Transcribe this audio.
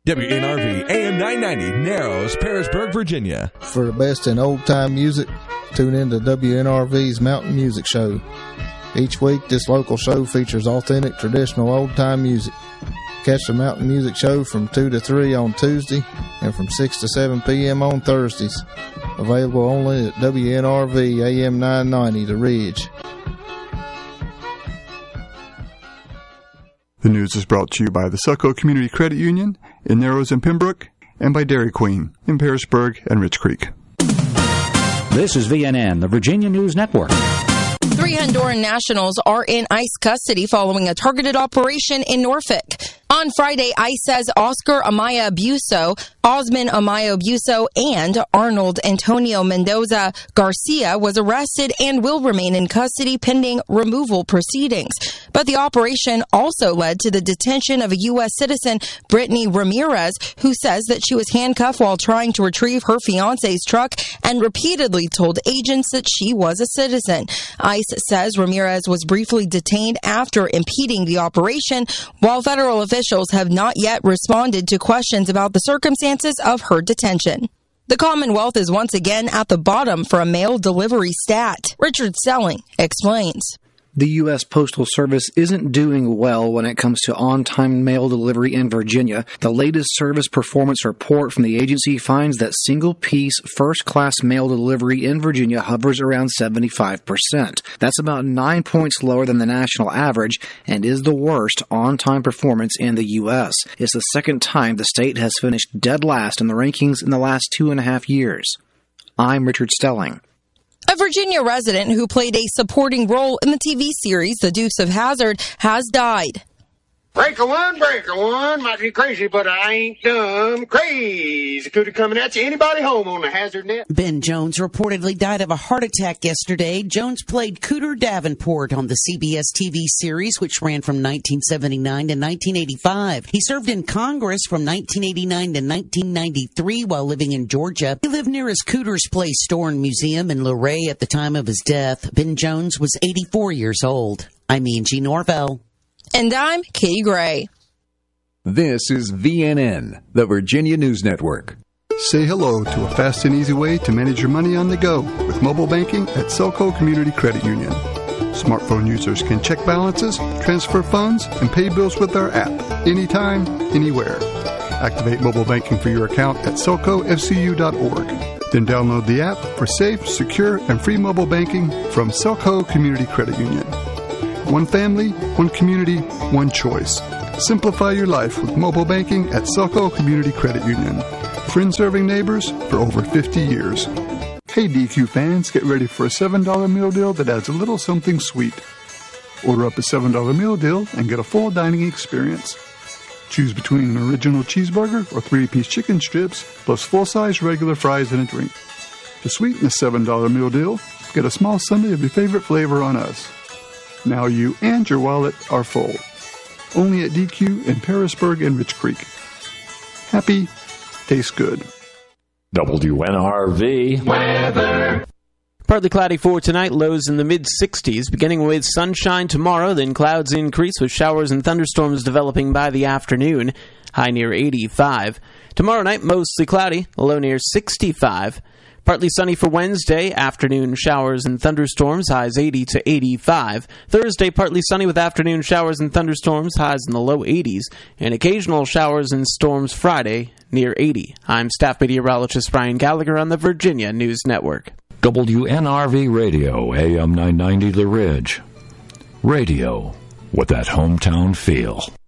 WNRV AM 990, Narrows, Parisburg, Virginia. For the best in old-time music, tune in to WNRV's Mountain Music Show. Each week, this local show features authentic, traditional old-time music. Catch the Mountain Music Show from 2 to 3 on Tuesday and from 6 to 7 p.m. on Thursdays. Available only at WNRV AM 990, The Ridge. The news is brought to you by the Selco Community Credit Union in Narrows and Pembroke, and by Dairy Queen in Parisburg and Rich Creek. This is VNN, the Virginia News Network. 3 Honduran nationals are in ICE custody following a targeted operation in Norfolk. On Friday, ICE says Oscar Amaya Buso, Osman Amaya Buso, and Arnold Antonio Mendoza Garcia was arrested and will remain in custody pending removal proceedings. But the operation also led to the detention of a U.S. citizen, Brittany Ramirez, who says that she was handcuffed while trying to retrieve her fiancé's truck and repeatedly told agents that she was a citizen. ICE says Ramirez was briefly detained after impeding the operation, while federal officials have not yet responded to questions about the circumstances of her detention. The Commonwealth is once again at the bottom for a mail delivery stat. Richard Stelling explains. The U.S. Postal Service isn't doing well when it comes to on-time mail delivery in Virginia. The latest service performance report from the agency finds that single-piece, first-class mail delivery in Virginia hovers around 75%. That's about 9 points lower than the national average and is the worst on-time performance in the U.S. It's the second time the state has finished dead last in the rankings in the last 2.5 years. I'm Richard Stelling. A Virginia resident who played a supporting role in the TV series The Dukes of Hazzard has died. Breaker one, might be crazy, but I ain't dumb. Crazy cootie coming at you. Anybody home on the Hazard Net? Ben Jones reportedly died of a heart attack yesterday. Jones played Cooter Davenport on the CBS TV series, which ran from 1979 to 1985. He served in Congress from 1989 to 1993 while living in Georgia. He lived near his Cooter's Place store and museum in Luray at the time of his death. Ben Jones was 84 years old. I'm Angie Norvell. And I'm Katie Gray. This is VNN, the Virginia News Network. Say hello to a fast and easy way to manage your money on the go with mobile banking at Selco Community Credit Union. Smartphone users can check balances, transfer funds, and pay bills with our app anytime, anywhere. Activate mobile banking for your account at selcofcu.org. Then download the app for safe, secure, and free mobile banking from Selco Community Credit Union. One family, one community, one choice. Simplify your life with mobile banking at Selco Community Credit Union. Friend-serving neighbors for over 50 years. Hey DQ fans, get ready for a $7 meal deal that adds a little something sweet. Order up a $7 meal deal and get a full dining experience. Choose between an original cheeseburger or 3-piece chicken strips, plus full-size regular fries and a drink. To sweeten the $7 meal deal, get a small sundae of your favorite flavor on us. Now you and your wallet are full. Only at DQ in Parisburg and Rich Creek. Happy, tastes good. WNRV weather. Partly cloudy for tonight, lows in the mid-60s, beginning with sunshine tomorrow, then clouds increase with showers and thunderstorms developing by the afternoon, high near 85. Tomorrow night, mostly cloudy, low near 65. Partly sunny for Wednesday, afternoon showers and thunderstorms, highs 80 to 85. Thursday, partly sunny with afternoon showers and thunderstorms, highs in the low 80s. And occasional showers and storms Friday, near 80. I'm staff meteorologist Brian Gallagher on the Virginia News Network. WNRV Radio, AM 990 The Ridge. Radio with that hometown feel.